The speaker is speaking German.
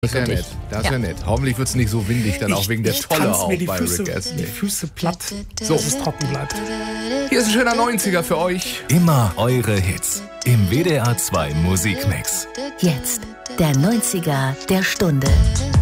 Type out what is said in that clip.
Das ist ja nett. Das ist ja nett. Hoffentlich wird es nicht so windig, dann auch wegen der Tolle auch die bei Füße, Rick Astley. die Füße platt, So. dass es trocken bleibt. Hier ist ein schöner 90er für euch. Immer eure Hits im WDR 2 Musikmix. Jetzt der 90er der Stunde.